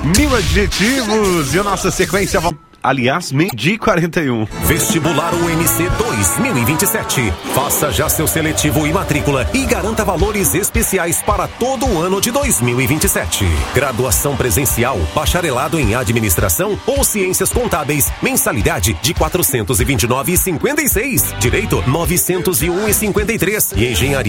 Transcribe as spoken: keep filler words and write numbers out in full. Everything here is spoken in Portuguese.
Mil adjetivos e a nossa sequência... Aliás, meio-dia e quarenta e um. Vestibular U N C dois mil e vinte e sete. Faça já seu seletivo e matrícula e garanta valores especiais para todo o ano de dois mil e vinte e sete. Graduação presencial, bacharelado em administração ou ciências contábeis. Mensalidade de quatrocentos e vinte e nove reais e cinquenta e seis. Direito novecentos e um reais e cinquenta e três. E engenharia